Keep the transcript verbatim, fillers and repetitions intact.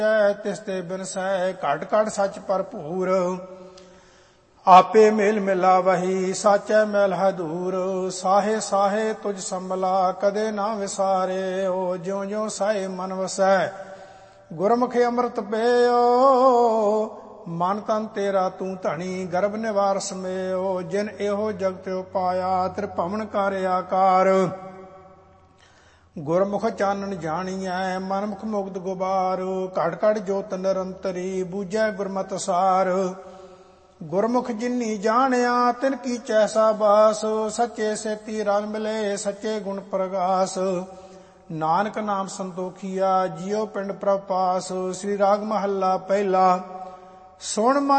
ਤਿਸ ਤੇ ਬਿਨਸੈ ਘਟ ਘਟ ਸੱਚ ਭਰਪੂਰ। ਆਪੇ ਮੇਲ ਮਿਲਾਵਹੀ ਸਾਚੈ ਮੈਲ ਹੈ ਦੂਰ। ਸਾਹੇ ਸਾਹੇ ਤੁਝ ਸੰਭਲਾ ਕਦੇ ਨਾ ਵਿਸਾਰਿਓ। ਜਿਉ ਜਿਉ ਸਾਏ ਮਨ ਵਸੈ ਗੁਰਮੁਖ ਅੰਮ੍ਰਿਤ ਪੇਓ। ਮਨ ਤਨ ਤੇਰਾ ਤੂੰ ਧਣੀ ਗਰਭ ਨਿਵਾਰ ਸਮੇਓ। ਜਿਨ ਇਹੋ ਜਗਤ ਉਪਾਇਆ ਤ੍ਰਿਭਵਨ ਕਰ ਆਕਾਰ। ਗੁਰਮੁਖ ਚਾਨਣ ਜਾਣੀਐ ਮਨਮੁਖ ਮੁਕਤ ਗੁਬਾਰ। ਘੜ ਘੜ ਜੋਤ ਨਿਰੰਤਰੀ ਬੂਝੈ ਗੁਰਮਤਿ ਸਾਰ। ਗੁਰਮੁਖ ਜਿਨੀ ਜਾਣਿਆ ਤਿਨ ਕੀ ਚੈਸਾ ਬਾਸ। ਸੱਚੇ ਸੇਤੀ ਰਲ ਮਿਲੇ ਸੱਚੇ ਗੁਣ ਪ੍ਰਗਾਸ। ਨਾਨਕ ਨਾਮ ਸੰਤੋਖੀਆ ਜਿਉ ਪਿੰਡ ਪ੍ਰਭ ਪਾਸ। ਸ੍ਰੀ ਰਾਗ ਮਹੱਲਾ ਪਹਿਲਾ। ਸੁਣ